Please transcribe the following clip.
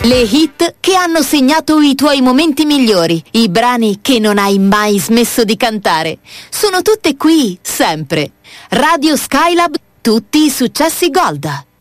Le hit che hanno segnato i tuoi momenti migliori, i brani che non hai mai smesso di cantare. Sono tutte qui, sempre. Radio Skylab, tutti i successi Gold.